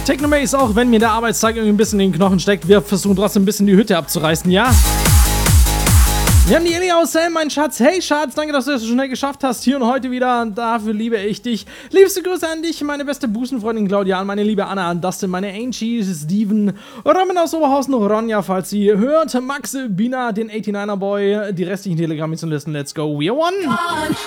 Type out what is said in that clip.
Technomaze, auch wenn mir der Arbeitstag irgendwie ein bisschen in den Knochen steckt, wir versuchen trotzdem ein bisschen die Hütte abzureißen, ja? Wir haben die Ellie aus Helm, mein Schatz. Hey Schatz, danke, dass du das so schnell geschafft hast. Hier und heute wieder. Dafür liebe ich dich. Liebste Grüße an dich, meine beste Busenfreundin Claudia, an meine liebe Anna, an Dustin, meine Angie, Steven, Robin aus Oberhausen, Ronja, falls sie hört, Max, Bina, den 89er Boy, die restlichen Telegram-Listen. Let's go, we are one.